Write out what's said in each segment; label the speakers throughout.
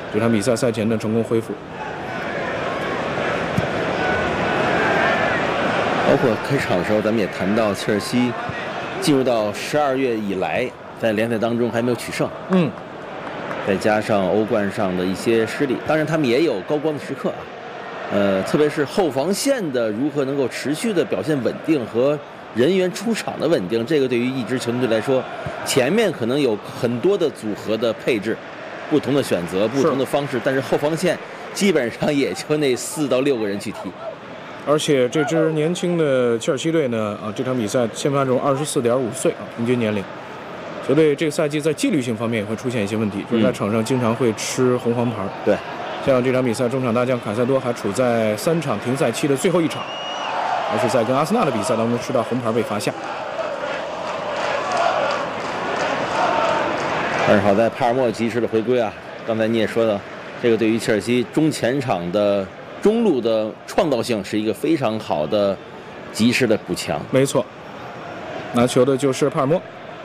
Speaker 1: 这场比赛赛前的成功恢复。
Speaker 2: 包括开场的时候，咱们也谈到切尔西进入到12月以来，在联赛当中还没有取胜。再加上欧冠上的一些失利，当然他们也有高光的时刻啊。特别是后防线的如何能够持续的表现稳定和人员出场的稳定，这个对于一支球队来说，前面可能有很多的组合的配置，不同的选择，不同的方式，但是后防线基本上也就那4到6个人去踢。
Speaker 1: 而且这支年轻的切尔西队呢，这场比赛先发中24.5岁平均年龄。球队这个赛季在纪律性方面也会出现一些问题，就是在场上经常会吃红黄牌。
Speaker 2: 对，
Speaker 1: 像这场比赛中场大将凯塞多还处在3场停赛期的最后一场，而是在跟阿森纳的比赛当中吃到红牌被罚下。
Speaker 2: 但是好在帕尔默及时的回归啊！刚才你也说到，这个对于切尔西中前场的中路的创造性是一个非常好的及时的补强。
Speaker 1: 没错，拿球的就是帕尔默。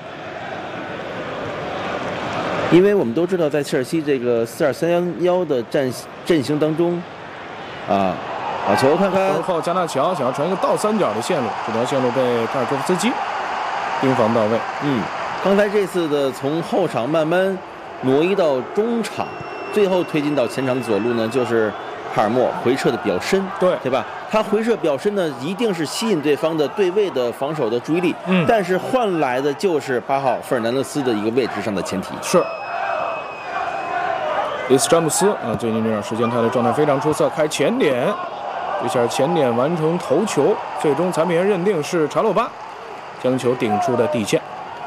Speaker 2: 因为我们都知道，在切尔西这个4-2-3-1的阵型当中，把球看看，
Speaker 1: 后加纳乔想要传一个倒三角的线路，这条线路被塔尔科夫斯基盯防到位。
Speaker 2: 刚才这次的从后场慢慢挪移到中场，最后推进到前场左路呢，就是帕尔默回撤的比较深，对吧？他回撤比较深呢，一定是吸引对方的对位的防守的注意力，但是换来的就是8号费尔南德斯的一个位置上的前提。
Speaker 1: 是。里斯詹姆斯最近这段时间他的状态非常出色，开前点，这下前点完成头球，最终裁判员认定是查洛巴将球顶出的底线。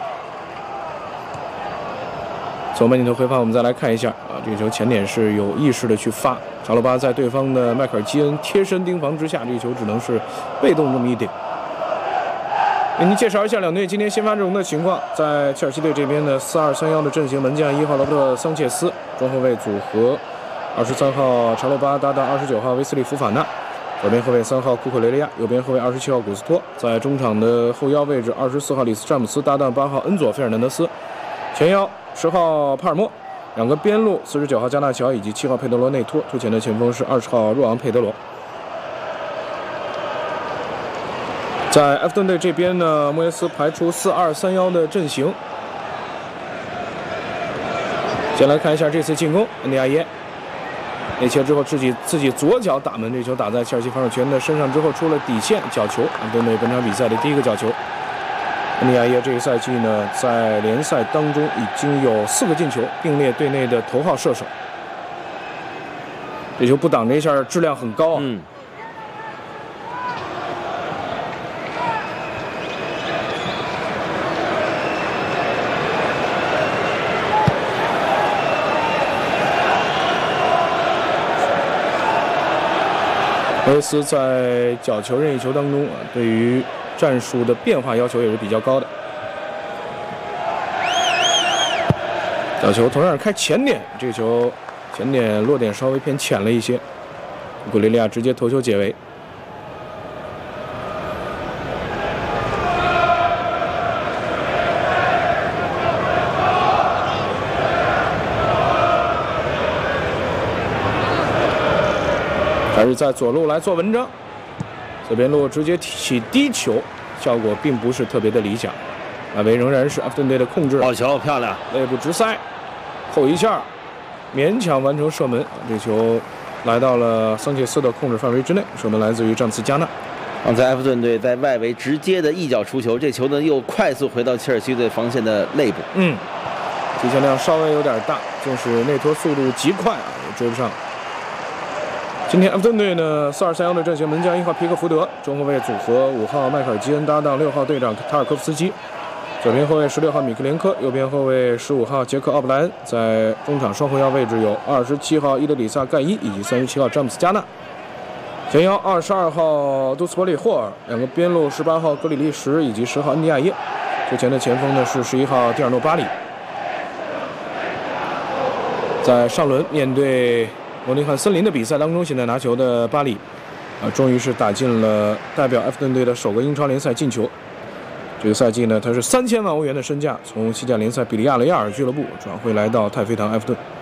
Speaker 1: 从慢镜头回放我们再来看一下这个球前点是有意识的去发，查洛巴在对方的迈克尔基恩贴身盯防之下，这个球只能是被动这么一顶。给您介绍一下两队今天先发阵容的情况。在切尔西队这边的4-2-3-1的阵型，门将1号罗伯特·桑切斯，中后卫组合23号查洛巴搭档29号维斯利·福法纳，左边后卫3号库克雷利亚，右边后卫27号古斯托。在中场的后腰位置24号里斯詹姆斯搭档8号恩佐·费尔南德斯，前腰10号帕尔默，两个边路49号加纳乔以及7号佩德罗内托，突前的前锋是20号若昂佩德罗。在埃弗顿队这边呢，莫耶斯排出4-2-3-1的阵型。先来看一下这次进攻，恩迪亚耶内切之后自己左脚打门，这球打在切尔西防守权的身上之后出了底线角球，埃弗顿队本场比赛的第一个角球。恩迪亚耶这个赛季呢，在联赛当中已经有4个进球，并列队内的头号射手。这球不挡这一下质量很高莫耶斯在角球任意球当中对于战术的变化要求也是比较高的。角球同样开前点，这个球前点落点稍微偏浅了一些，古雷利亚直接头球解围。还是在左路来做文章，左边路直接起低球，效果并不是特别的理想。阿维仍然是埃弗顿队的控制，
Speaker 2: 好球，漂亮，
Speaker 1: 内部直塞，后一下勉强完成射门，这球来到了桑切斯的控制范围之内，射门来自于詹姆斯加纳。
Speaker 2: 刚才埃弗顿队在外围直接的一脚出球，这球呢又快速回到切尔西队防线的内部。
Speaker 1: 提前量稍微有点大，就是内托速度极快也追不上。今天埃弗顿队呢4-2-3-1的阵型，门将1号皮克福德，中后卫组合5号迈克尔基恩搭档6号队长塔尔科夫斯基，左边后卫16号米克连科，右边后卫15号杰克奥布莱恩。在中场双后腰位置有27号伊德里萨盖伊以及37号詹姆斯加纳，前腰22号杜斯伯里霍尔，两个边路18号格里利什以及10号恩迪亚耶，最前的前锋呢是11号蒂尔诺巴里。在上轮面对诺丁汉森林的比赛当中，现在拿球的巴里终于是打进了代表埃弗顿队的首个英超联赛进球。这个赛季呢，他是3000万欧元的身价从西甲联赛比利亚雷亚尔俱乐部转会来到太妃堂埃弗顿。